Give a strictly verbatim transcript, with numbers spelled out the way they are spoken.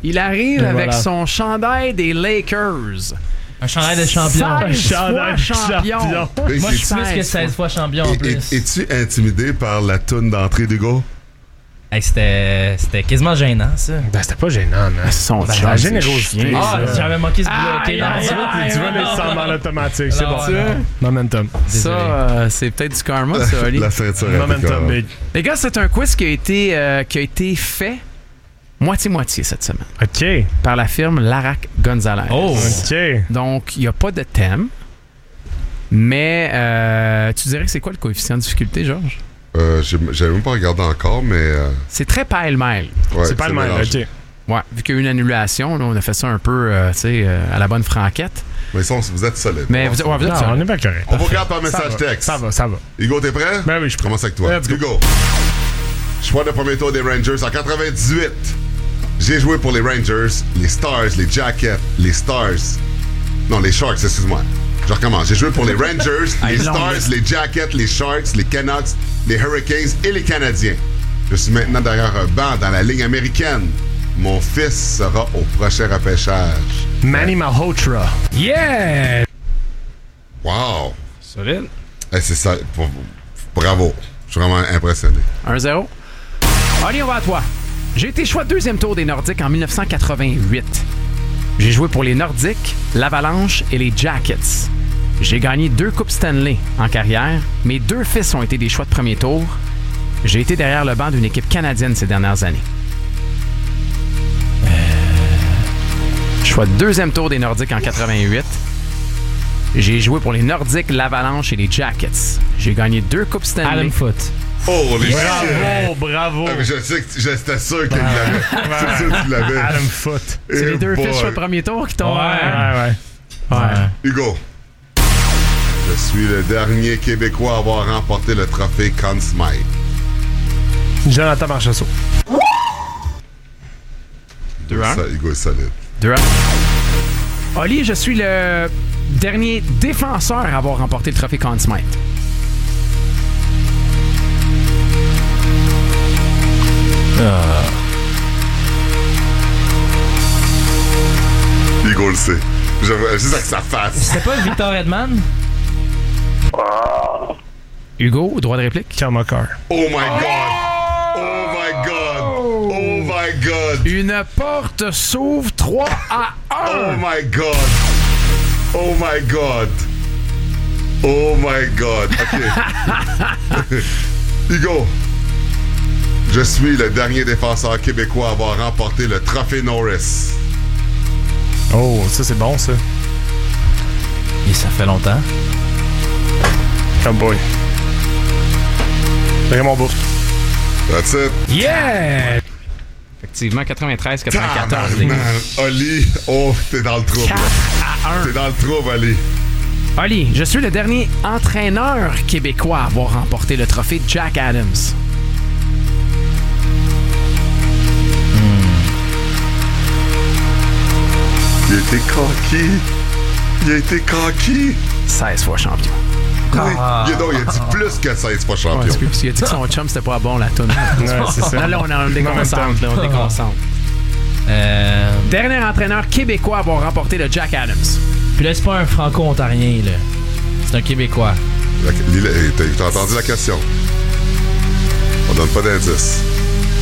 Il arrive Et avec voilà. son chandail des Lakers. Un chandail de champion. Un seize chandail fois de champion. champion. Moi, je suis seize plus que seize fois champion en Et- plus. et- Es-tu intimidé par la toune d'entrée d'Hugo? Hey, c'était, c'était quasiment gênant, ça. Ben, c'était pas gênant, man. Son Ben, chum, la c'est générosité. chien, Ah, ça. j'avais manqué ce bout Aïe, OK, non, aïe, tu vois, aïe, Tu vas aïe, descendre dans l'automatique, c'est Non, bon. ouais. Momentum. Ça, Désolé. euh, c'est peut-être du karma, ça, Oli. La ceinture est Momentum, big. Les gars, c'est un quiz qui a été, euh, qui a été fait moitié-moitié cette semaine OK. par la firme Larac Gonzalez. Oh! OK. Donc, il n'y a pas de thème. Mais euh, tu dirais que c'est quoi le coefficient de difficulté, Georges? Euh, j'ai- J'avais même pas regardé encore, mais... euh, C'est très pêle-mêle. ouais, C'est pas le même, mélangé. OK. Ouais, vu qu'il y a eu une annulation, là, on a fait ça un peu euh, tu sais, euh, à la bonne franquette. Mais ils sont- vous êtes solide. Mais vous, ouais, vous êtes Non, sûr. on est bien correct. On vous regarde par Ça message va, texte. Ça va, ça va. Hugo, t'es prêt? Ben oui, je suis prêt. Commence avec toi. Let's go. Hugo. Choix de premier tour des Rangers en quatre-vingt-dix-huit. J'ai joué pour les Rangers, les Stars, les Jackets, les Stars. Non, les Sharks, excuse-moi. Je recommence. J'ai joué pour les Rangers, les long Stars, list. les Jackets, les Sharks, les Canucks, les Hurricanes et les Canadiens. Je suis maintenant derrière un banc dans la ligne américaine. Mon fils sera au prochain repêchage. Manny Malhotra. Yeah! Wow! Solide. Eh, c'est ça. Pour- Bravo. Je suis vraiment impressionné. un zéro. Allez, on va à toi. J'ai été choix deuxième tour des Nordiques en dix-neuf cent quatre-vingt-huit. J'ai joué pour les Nordiques, l'Avalanche et les Jackets. J'ai gagné deux Coupes Stanley en carrière. Mes deux fils ont été des choix de premier tour. J'ai été derrière le banc d'une équipe canadienne ces dernières années. Euh... Choix deuxième tour des Nordiques en quatre-vingt-huit. J'ai joué pour les Nordiques, l'Avalanche et les Jackets. J'ai gagné deux Coupes Stanley. Adam Foot. Oh, les Bravo, bravo. Ah, mais je sais que j'étais sûr que tu l'avais. C'est sûr que tu l'avais. Adam Foot. C'est Eh les deux boy. fils choix de premier tour qui t'ont... Ouais. euh, Ouais, ouais. ouais. Hugo. Je suis le dernier Québécois à avoir remporté le trophée Conn Smythe. Jonathan Marchessault. Deux un. Ça, Hugo est solide. Deux un. Oli, je suis le dernier défenseur à avoir remporté le trophée Conn Smythe. Hugo le sait. Je, juste avec sa face. C'était pas Victor Edman? Hugo, droit de réplique. Cal McCarr. Oh my God! Oh my God! Oh my God! Une porte s'ouvre trois à Oh un. my God! Oh my God! Oh my God! OK. Hugo, je suis le dernier défenseur québécois à avoir remporté le trophée Norris. Oh, ça, c'est bon, ça. Et ça fait longtemps. Oh boy. Raymond Bourque. That's it. Yeah! Effectivement, quatre-vingt-treize quatre-vingt-quatorze. les gars. Man, Oli, oh, t'es dans le trouble. quatre à un. T'es dans le trouble, Oli. Oli, je suis le dernier entraîneur québécois à avoir remporté le trophée Jack Adams. Il a été coquille. Il a été coquille. seize fois champion. Oui. Il, a, non, il a dit plus que seize fois champion. Ouais, parce qu'il a dit que son chum, c'était pas bon, la toune. Ouais, c'est ça. Là, là, on, on déconcentre. Là, on déconcentre. Euh, Dernier entraîneur québécois à avoir remporté le Jack Adams. Puis là, c'est pas un franco-ontarien, là. C'est un Québécois. La- T'as t'as entendu la question? On donne pas d'indice.